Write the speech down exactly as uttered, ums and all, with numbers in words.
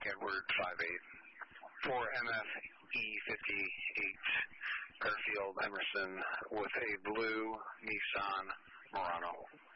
Edward five eight. For M F E fifty-eight, Garfield Emerson with a blue Nissan Murano.